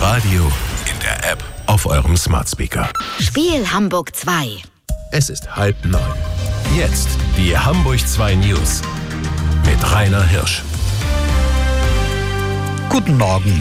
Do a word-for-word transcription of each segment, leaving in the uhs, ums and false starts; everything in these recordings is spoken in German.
Radio, in der App, auf eurem Smart Speaker. Spiel Hamburg zwei. Es ist halb neun. Jetzt die Hamburg zwei News mit Rainer Hirsch. Guten Morgen.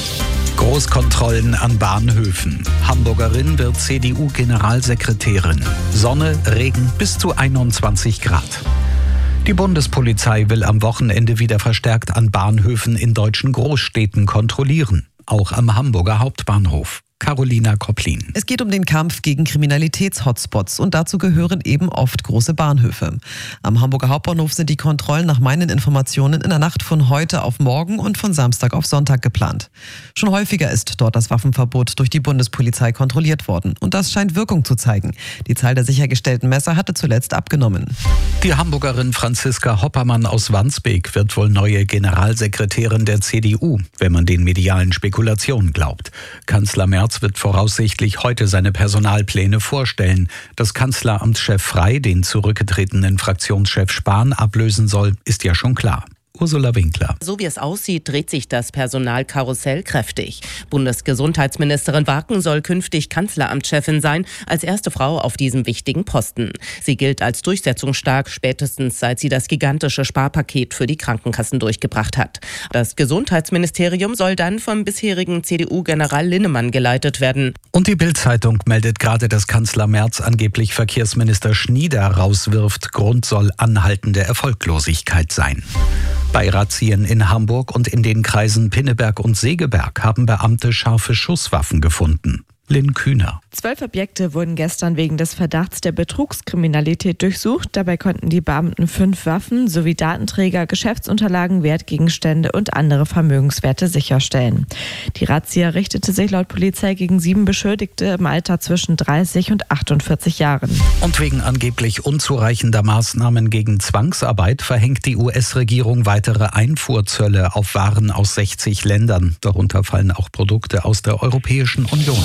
Großkontrollen an Bahnhöfen. Hamburgerin wird C D U-Generalsekretärin. Sonne, Regen bis zu einundzwanzig Grad. Die Bundespolizei will am Wochenende wieder verstärkt an Bahnhöfen in deutschen Großstädten kontrollieren. Auch am Hamburger Hauptbahnhof. Carolina Koplin. Es geht um den Kampf gegen Kriminalitäts-Hotspots und dazu gehören eben oft große Bahnhöfe. Am Hamburger Hauptbahnhof sind die Kontrollen nach meinen Informationen in der Nacht von heute auf morgen und von Samstag auf Sonntag geplant. Schon häufiger ist dort das Waffenverbot durch die Bundespolizei kontrolliert worden und das scheint Wirkung zu zeigen. Die Zahl der sichergestellten Messer hatte zuletzt abgenommen. Die Hamburgerin Franziska Hoppermann aus Wandsbek wird wohl neue Generalsekretärin der C D U, wenn man den medialen Spekulationen glaubt. Kanzler Merz wird voraussichtlich heute seine Personalpläne vorstellen. Dass Kanzleramtschef Frey den zurückgetretenen Fraktionschef Spahn ablösen soll, ist ja schon klar. Ursula Winkler. So wie es aussieht, dreht sich das Personalkarussell kräftig. Bundesgesundheitsministerin Waken soll künftig Kanzleramtschefin sein, als erste Frau auf diesem wichtigen Posten. Sie gilt als durchsetzungsstark, spätestens seit sie das gigantische Sparpaket für die Krankenkassen durchgebracht hat. Das Gesundheitsministerium soll dann vom bisherigen C D U-General Linnemann geleitet werden. Und die Bild-Zeitung meldet gerade, dass Kanzler Merz angeblich Verkehrsminister Schnieder rauswirft. Grund soll anhaltende Erfolglosigkeit sein. Bei Razzien in Hamburg und in den Kreisen Pinneberg und Segeberg haben Beamte scharfe Schusswaffen gefunden. Lynn Kühner. Zwölf Objekte wurden gestern wegen des Verdachts der Betrugskriminalität durchsucht. Dabei konnten die Beamten fünf Waffen sowie Datenträger, Geschäftsunterlagen, Wertgegenstände und andere Vermögenswerte sicherstellen. Die Razzia richtete sich laut Polizei gegen sieben Beschuldigte im Alter zwischen dreißig und achtundvierzig Jahren. Und wegen angeblich unzureichender Maßnahmen gegen Zwangsarbeit verhängt die U S-Regierung weitere Einfuhrzölle auf Waren aus sechzig Ländern. Darunter fallen auch Produkte aus der Europäischen Union.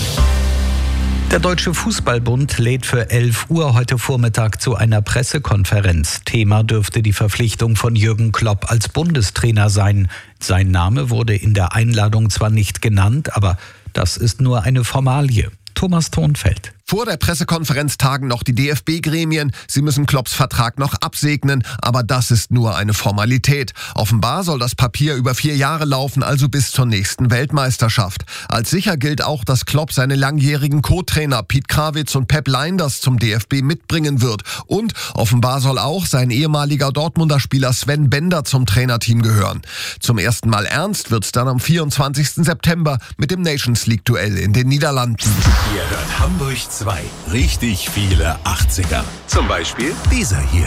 Der Deutsche Fußballbund lädt für elf Uhr heute Vormittag zu einer Pressekonferenz. Thema dürfte die Verpflichtung von Jürgen Klopp als Bundestrainer sein. Sein Name wurde in der Einladung zwar nicht genannt, aber das ist nur eine Formalie. Thomas Thonfeld. Vor der Pressekonferenz tagen noch die D F B-Gremien. Sie müssen Klopps Vertrag noch absegnen, aber das ist nur eine Formalität. Offenbar soll das Papier über vier Jahre laufen, also bis zur nächsten Weltmeisterschaft. Als sicher gilt auch, dass Klopp seine langjährigen Co-Trainer Piet Krawitz und Pep Lijnders zum D F B mitbringen wird. Und offenbar soll auch sein ehemaliger Dortmunder Spieler Sven Bender zum Trainerteam gehören. Zum ersten Mal ernst wird's dann am vierundzwanzigsten September mit dem Nations League-Duell in den Niederlanden. Ihr hört Hamburg zwei. Richtig viele achtziger. Zum Beispiel dieser hier.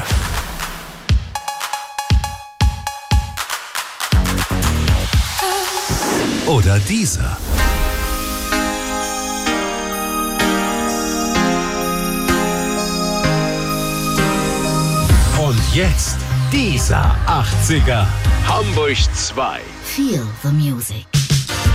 Oder dieser. Und jetzt dieser achtziger. Hamburg zwei. Feel the music.